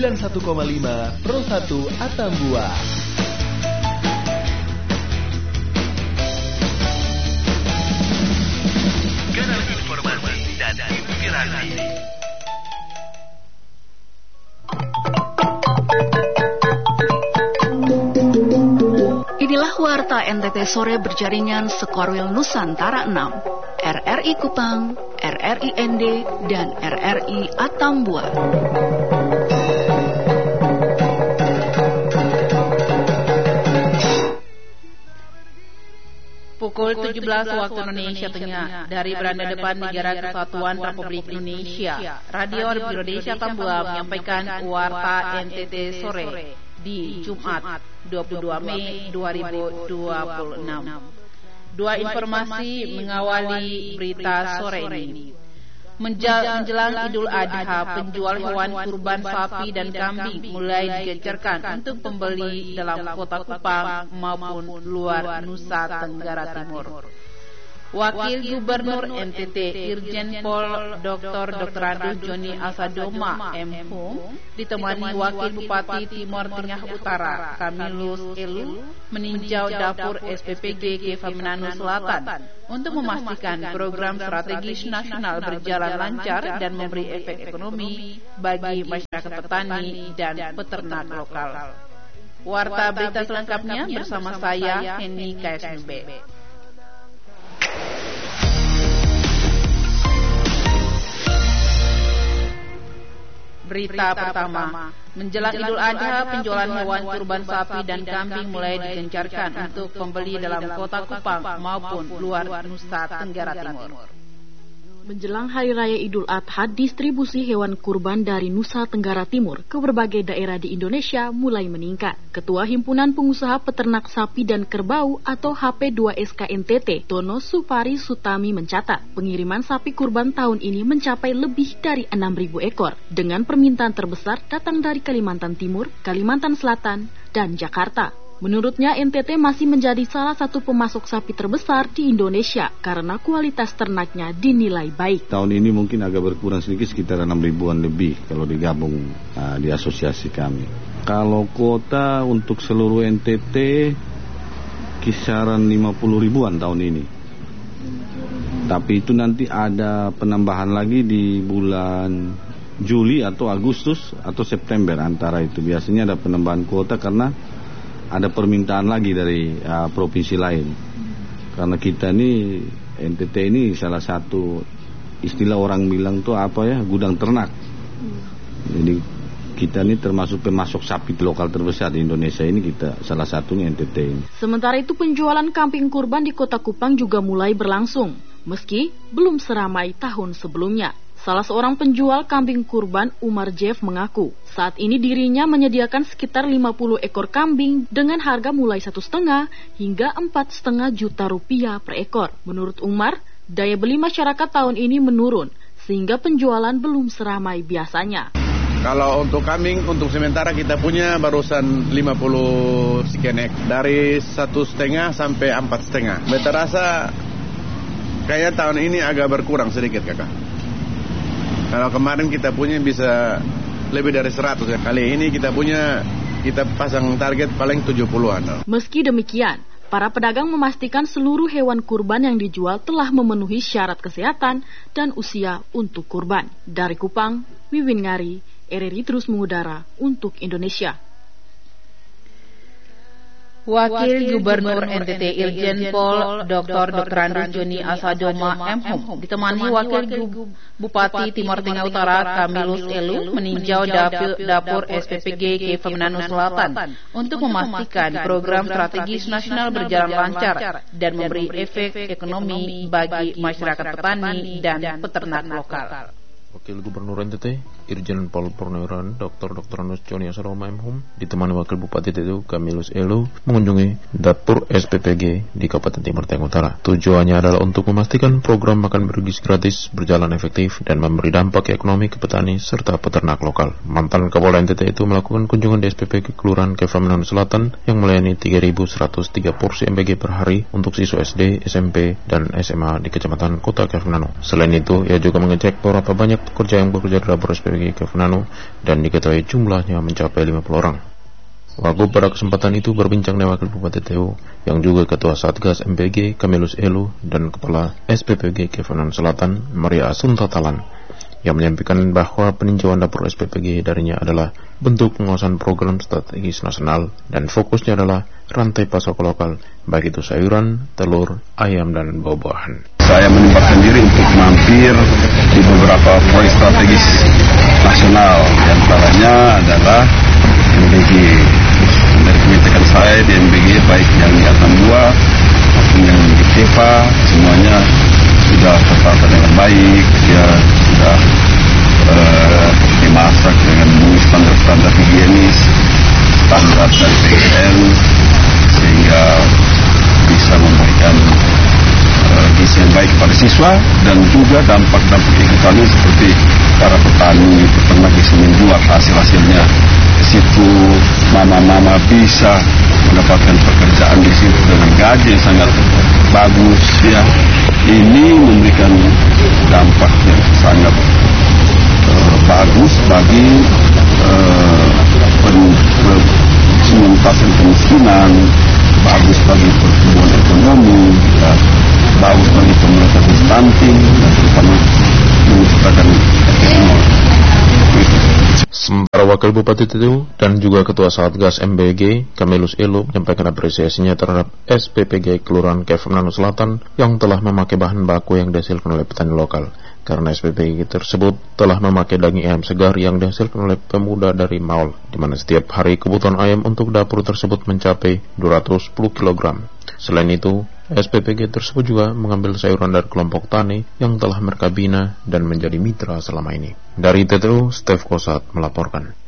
91,5 Pro 1 Atambua. Kanal informasi dan inspirasi. Inilah Warta NTT Sore berjaringan Sekorwil Nusantara 6, RRI Kupang, RRI ND, dan RRI Atambua. Pukul 17 waktu Indonesia Tengah dari beranda depan Negara Kesatuan Republik Indonesia, Radio Indonesia Atambua menyampaikan Warta NTT Sore di Jumat 22 Mei 2026. Dua informasi mengawali berita sore ini. Menjelang Idul Adha, penjual hewan kurban sapi dan kambing mulai digencarkan untuk pembeli dalam kota Kupang maupun luar Nusa Tenggara Timur. Wakil Gubernur NTT Irjen Pol Dr. Andus Joni Asadoma M.Hum ditemani Wakil Bupati Timor Tengah Utara Kamilus Elu meninjau dapur SPPG Kefamenanu Selatan untuk memastikan program strategis nasional berjalan lancar dan memberi efek ekonomi bagi masyarakat petani dan peternak lokal. Warta berita selengkapnya bersama saya Henny KSMB. Berita pertama, menjelang Idul Adha, penjualan hewan kurban sapi dan kambing mulai digencarkan untuk pembeli dalam kota Kupang maupun luar Nusa Tenggara Timur. Menjelang Hari Raya Idul Adha, distribusi hewan kurban dari Nusa Tenggara Timur ke berbagai daerah di Indonesia mulai meningkat. Ketua Himpunan Pengusaha Peternak Sapi dan Kerbau atau HP2SK NTT, Tono Supari Sutami mencatat, pengiriman sapi kurban tahun ini mencapai lebih dari 6.000 ekor, dengan permintaan terbesar datang dari Kalimantan Timur, Kalimantan Selatan, dan Jakarta. Menurutnya, NTT masih menjadi salah satu pemasok sapi terbesar di Indonesia karena kualitas ternaknya dinilai baik. Tahun ini mungkin agak berkurang sedikit, sekitar 6.000-an lebih kalau digabung di asosiasi kami. Kalau kuota untuk seluruh NTT kisaran 50.000-an tahun ini. Tapi itu nanti ada penambahan lagi di bulan Juli atau Agustus atau September, antara itu. Biasanya ada penambahan kuota karena ada permintaan lagi dari provinsi lain. Karena kita ini, NTT ini salah satu istilah orang bilang tuh apa ya, gudang ternak. Jadi kita ini termasuk pemasok sapi lokal terbesar di Indonesia ini, kita salah satunya NTT ini. Sementara itu penjualan kambing kurban di Kota Kupang juga mulai berlangsung, meski belum seramai tahun sebelumnya. Salah seorang penjual kambing kurban, Umar Jeff, mengaku saat ini dirinya menyediakan sekitar 50 ekor kambing dengan harga mulai 1,5 hingga 4,5 juta rupiah per ekor. Menurut Umar, daya beli masyarakat tahun ini menurun sehingga penjualan belum seramai biasanya. Kalau untuk kambing, untuk sementara kita punya barusan 50 sekian ekor, dari 1,5 sampai 4,5. Beta rasa kayak tahun ini agak berkurang sedikit, kakak. Kalau kemarin kita punya bisa lebih dari 100 ya. Kali ini kita pasang target paling 70-an. Meski demikian, para pedagang memastikan seluruh hewan kurban yang dijual telah memenuhi syarat kesehatan dan usia untuk kurban. Dari Kupang, Wiwin Ngari, RRI terus mengudara untuk Indonesia. Wakil Gubernur NTT Irjen Pol Dr. Andus Joni Asadoma M.Hum ditemani Wakil Bupati Timor Tengah Utara Kamilus Elu meninjau dapur SPPG Kefamenanu Selatan untuk memastikan program strategis nasional berjalan lancar dan memberi efek ekonomi bagi masyarakat petani dan peternak lokal. Wakil Gubernur NTT Irjen Pol Purnawiran Dr. Andus Joni Asadoma M.Hum ditemani Wakil Bupati TTU Kamilus Elu mengunjungi dapur SPPG di Kabupaten Timor Tengah Utara. Tujuannya adalah untuk memastikan program makan bergizi gratis berjalan efektif dan memberi dampak ekonomi ke petani serta peternak lokal. Mantan Kapolda NTT itu melakukan kunjungan di SPPG Kelurahan Kefamenanu Selatan yang melayani 3.103 porsi MBG per hari untuk siswa SD, SMP, dan SMA di Kecamatan Kota Kefamenanu. Selain itu, ia juga mengecek berapa banyak pekerja yang bekerja di dapur SPPG Kevenano dan diketahui jumlahnya mencapai 50 orang. Wagub pada kesempatan itu berbincang dengan Wakil Bupati TU yang juga Ketua Satgas MPG Kamilus Elu dan Kepala SPPG Kevenano Selatan Maria Asunta Talan, yang menyampaikan bahwa peninjauan dapur SPPG darinya adalah bentuk pengawasan program strategis nasional dan fokusnya adalah rantai pasok lokal, baik itu sayuran, telur, ayam, dan buah-buahan. Saya menyempatkan diri untuk mampir di beberapa proyek strategis nasional, yang antaranya adalah MBG. Dari pengecekan saya di MBG, baik yang di Atambua maupun yang di Kepa, semuanya sudah tertata dengan baik, ya sudah dimasak dengan standar-standar higienis, standar dari PGN, sehingga bisa memberikan gizi yang baik kepada siswa, dan juga dampak-dampak ekonomi seperti para petani, peternak bisa menjual hasil-hasilnya. Di situ mama-mama bisa mendapatkan pekerjaan di situ dengan gaji yang sangat bagus, ya. Ini memberikan dampak yang sangat bagus bagi pengentasan kemiskinan, bagus bagi pertumbuhan ekonomi, ya, bagus bagi pemerintahan stunting, dan terutama menciptakan ekonomi. Sementara Wakil Bupati TU dan juga Ketua Satgas MBG Kamilus Elu menyampaikan apresiasinya terhadap SPPG Kelurahan Kevenano Selatan yang telah memakai bahan baku yang dihasilkan oleh petani lokal, karena SPPG tersebut telah memakai daging ayam segar yang dihasilkan oleh pemuda dari Maul, di mana setiap hari kebutuhan ayam untuk dapur tersebut mencapai 210 kg. Selain itu, SPPG tersebut juga mengambil sayuran dari kelompok tani yang telah mereka bina dan menjadi mitra selama ini. Dari TTU, Stef Kosat melaporkan.